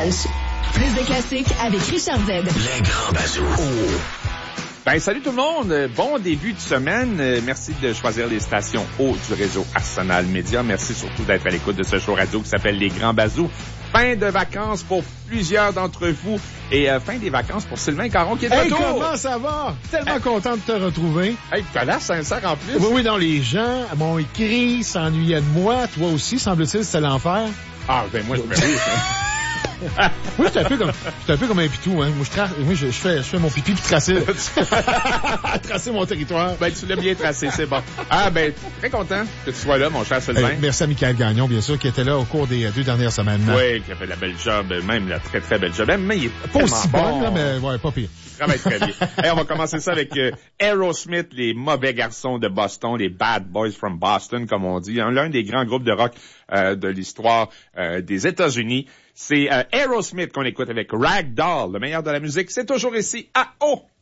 Lavalche. Plus de classiques avec Richard Z. Les grands bazous. Ben, salut tout le monde. Bon début de semaine. Merci de choisir les stations hautes du réseau Arsenal Média. Merci surtout d'être à l'écoute de ce show radio qui s'appelle Les Grands Bazous. Fin de vacances pour plusieurs d'entre vous et fin des vacances pour Sylvain Caron qui est de retour. Comment ça va? Tellement content de te retrouver. Hey, t'as l'air sincère en plus. Oui, non, les gens m'ont écrit, s'ennuyaient de moi. Toi aussi, semble-t-il, c'était l'enfer. Ah, ben moi, je me Oui, j'étais un peu comme un pitou, hein. Moi, je fais mon pipi puis tracer mon territoire. Ben, tu l'as bien tracé, c'est bon. Ah, ben, très content que tu sois là, mon cher Sylvain. Merci à Michael Gagnon, bien sûr, qui était là au cours des 2 dernières semaines. Oui, qui a fait la belle job, même la très, très belle job. Mais il est pas aussi bon. Bonne, là, mais ouais, pas pire. Il travaille très bien. Hey, on va commencer ça avec Aerosmith, les mauvais garçons de Boston, les Bad Boys from Boston, comme on dit. L'un des grands groupes de rock de l'histoire des États-Unis. C'est Aerosmith qu'on écoute avec Rag Doll, le meilleur de la musique. C'est toujours ici à O.